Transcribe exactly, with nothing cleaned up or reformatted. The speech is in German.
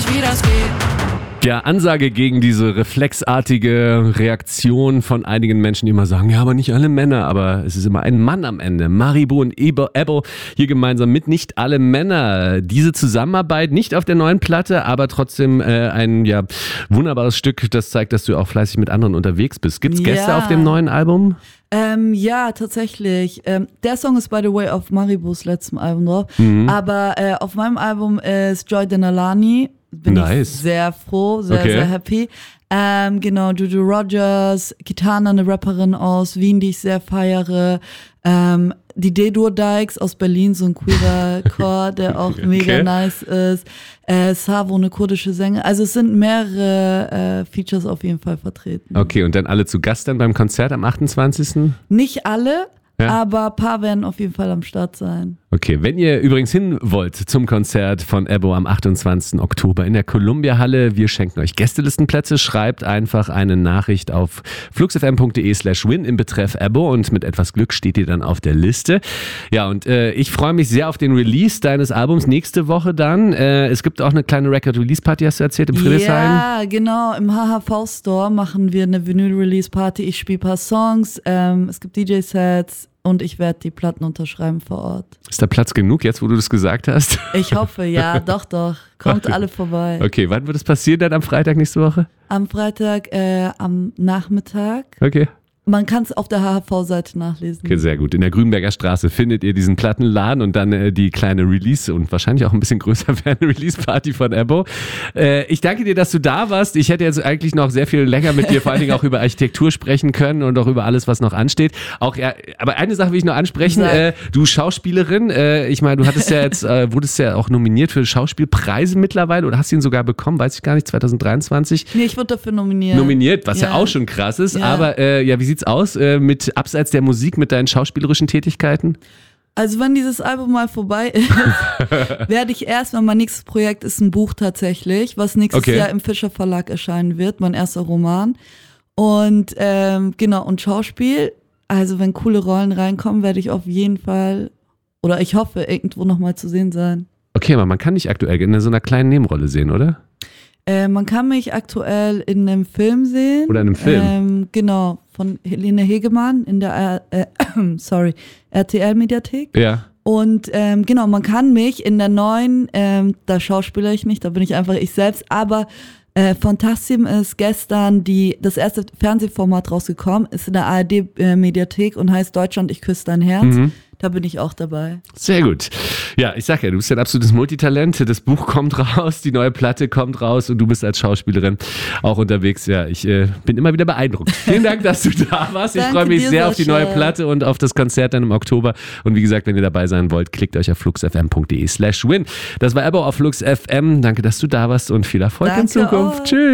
wie das geht. Ja, Ansage gegen diese reflexartige Reaktion von einigen Menschen, die immer sagen, ja, aber nicht alle Männer, aber es ist immer ein Mann am Ende. Maribu und Ebo, Ebo hier gemeinsam mit Nicht alle Männer. Diese Zusammenarbeit, nicht auf der neuen Platte, aber trotzdem äh, ein ja, wunderbares Stück, das zeigt, dass du auch fleißig mit anderen unterwegs bist. Gibt's Gäste Ja. auf dem neuen Album? Ähm, ja, tatsächlich. Ähm, der Song ist, by the way, auf Maribus letztem Album drauf. Mhm. Aber äh, auf meinem Album ist Joy Denalani. Bin Nice. ich sehr froh, sehr, Okay. sehr happy. Ähm, genau, Juju Rogers, Kitana, eine Rapperin aus Wien, die ich sehr feiere. Ähm, die D-Dur Dykes aus Berlin, so ein queerer Chor, der auch Okay. mega nice ist. Äh, Savo, eine kurdische Sängerin. Also es sind mehrere äh, Features auf jeden Fall vertreten. Okay, und dann alle zu Gast dann beim Konzert am achtundzwanzigsten Nicht alle, Ja. aber ein paar werden auf jeden Fall am Start sein. Okay, wenn ihr übrigens hin wollt zum Konzert von Ebo am achtundzwanzigsten Oktober in der Columbia-Halle, wir schenken euch Gästelistenplätze, schreibt einfach eine Nachricht auf fluxfm.de slash win im Betreff Ebo und mit etwas Glück steht ihr dann auf der Liste. Ja, und äh, ich freue mich sehr auf den Release deines Albums nächste Woche dann. Äh, es gibt auch eine kleine Record-Release-Party, hast du erzählt, im Friedrichshain. Ja, genau. Im H H V-Store machen wir eine Vinyl-Release-Party. Ich spiele ein paar Songs, ähm, es gibt D J-Sets und ich werde die Platten unterschreiben vor Ort. Ist da Platz genug jetzt, wo du das gesagt hast? Ich hoffe, ja, doch, doch. Kommt alle vorbei. Okay, wann wird es passieren dann am Freitag nächste Woche? Am Freitag, äh, am Nachmittag. Okay. Man kann es auf der H H V-Seite nachlesen. Okay, sehr gut. In der Grünberger Straße findet ihr diesen Plattenladen und dann äh, die kleine Release und wahrscheinlich auch ein bisschen größer werdende Release-Party von Ebo. Äh, ich danke dir, dass du da warst. Ich hätte jetzt eigentlich noch sehr viel länger mit dir vor allen Dingen auch über Architektur sprechen können und auch über alles, was noch ansteht. Auch, ja, aber eine Sache will ich noch ansprechen. Äh, du Schauspielerin, äh, ich meine, du hattest ja jetzt, äh, wurdest ja auch nominiert für Schauspielpreise mittlerweile oder hast ihn sogar bekommen, weiß ich gar nicht, zwanzig dreiundzwanzig. Nee, ich wurde dafür nominiert. Nominiert, was ja, Ja. auch schon krass ist. Ja. Aber äh, ja, wie sieht's aus äh, mit abseits der Musik, mit deinen schauspielerischen Tätigkeiten? Also wenn dieses Album mal vorbei ist, werde ich erstmal, mein nächstes Projekt ist ein Buch tatsächlich, was nächstes Okay. Jahr im Fischer Verlag erscheinen wird, mein erster Roman. Und ähm, genau, und Schauspiel, also wenn coole Rollen reinkommen, werde ich auf jeden Fall, oder ich hoffe, irgendwo nochmal zu sehen sein. Okay, aber man kann dich aktuell in so einer kleinen Nebenrolle sehen, oder? Äh, man kann mich aktuell in einem Film sehen. Oder in einem Film? Ähm, genau, von Helene Hegemann in der äh, sorry, R T L-Mediathek. Ja. Und ähm, genau, man kann mich in der neuen, ähm, da schauspielere ich nicht, da bin ich einfach ich selbst, aber äh, Fantastim ist gestern die, das erste Fernsehformat rausgekommen, ist in der A R D-Mediathek und heißt Deutschland, ich küsse dein Herz. Mhm. Da bin ich auch dabei. Sehr gut. Ja, ich sag ja, du bist ja ein absolutes Multitalent. Das Buch kommt raus, die neue Platte kommt raus und du bist als Schauspielerin auch unterwegs. Ja, ich äh, bin immer wieder beeindruckt. Vielen Dank, dass du da warst. Ich Danke freue mich dir, sehr auf die Sascha. neue Platte und auf das Konzert dann im Oktober. Und wie gesagt, wenn ihr dabei sein wollt, klickt euch auf fluxfm.de slash win. Das war Ebo auf fluxfm. Danke, dass du da warst und viel Erfolg Danke in Zukunft. euch. Tschüss.